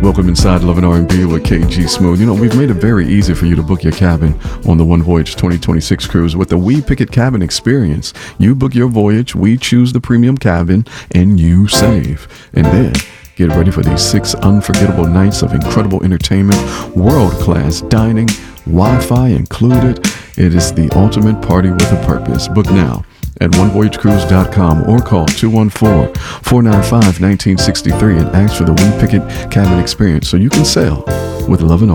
Welcome inside Love and R&B with KG Smooth. You know, we've made it very easy for you to book your cabin on the One Voyage 2026 cruise with the We Pick It Cabin Experience. You book your voyage, we choose the premium cabin, and you save. And then get ready for these 6 unforgettable nights of incredible entertainment, world-class dining, Wi-Fi included. It is the ultimate party with a purpose. Book now at onevoyagecruise.com or call 214-495-1963 and ask for the We Pick It Cabin Experience so you can sail with Love and